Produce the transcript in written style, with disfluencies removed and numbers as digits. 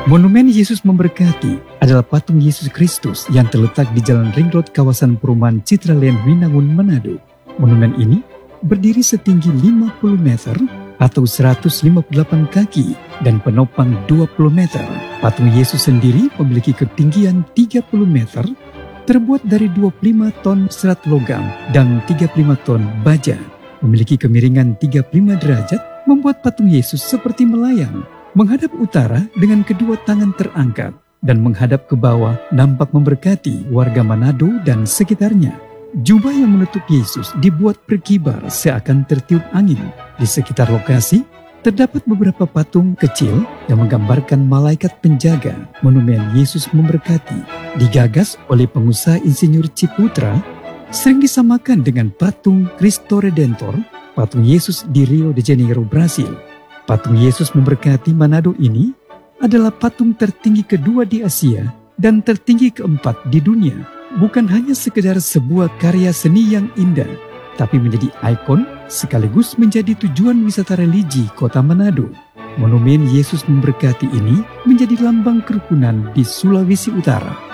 Monumen Yesus Memberkati adalah patung Yesus Kristus yang terletak di Jalan Ring Road kawasan perumahan Citraland, Winangun, Manado. Monumen ini berdiri setinggi 50 meter atau 158 kaki dan penopang 20 meter. Patung Yesus sendiri memiliki ketinggian 30 meter, terbuat dari 25 ton serat logam dan 35 ton baja. Memiliki kemiringan 35 derajat, membuat patung Yesus seperti melayang, menghadap utara dengan kedua tangan terangkat, dan menghadap ke bawah nampak memberkati warga Manado dan sekitarnya. Jubah yang menutup Yesus dibuat berkibar seakan tertiup angin. Di sekitar lokasi, terdapat beberapa patung kecil yang menggambarkan malaikat penjaga. Monumen Yesus Memberkati digagas oleh pengusaha insinyur Ciputra, sering disamakan dengan patung Cristo Redentor, patung Yesus di Rio de Janeiro, Brasil. Patung Yesus Memberkati Manado ini adalah patung tertinggi kedua di Asia dan tertinggi keempat di dunia. Bukan hanya sekedar sebuah karya seni yang indah, tapi menjadi ikon sekaligus menjadi tujuan wisata religi kota Manado. Monumen Yesus Memberkati ini menjadi lambang kerukunan di Sulawesi Utara.